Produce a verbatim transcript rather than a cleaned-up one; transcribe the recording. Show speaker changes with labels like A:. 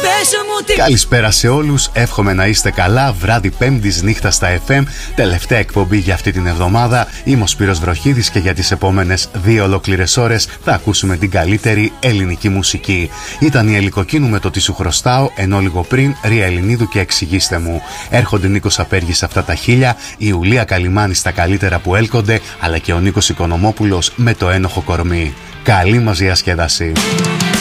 A: Καλησπέρα σε όλους, εύχομαι να είστε καλά. Βράδυ Πέμπτης, νύχτα στα εφ εμ. Τελευταία εκπομπή για αυτή την εβδομάδα. Είμαι ο Σπύρος Βροχίδης και για τις επόμενες δύο ολόκληρες ώρες θα ακούσουμε την καλύτερη ελληνική μουσική. Ήταν η Ελικοκίνου με το Τι σου χρωστάω, ενώ λίγο πριν Ρία Ελληνίδου και Εξηγήστε μου. Έρχονται Νίκος Απέργης αυτά τα χίλια, η Ιουλία Καλιμάνη στα καλύτερα που έλκονται, αλλά και ο Νίκος Οικονομόπουλος με το ένοχο κορμί. Καλή μας διασκέδαση.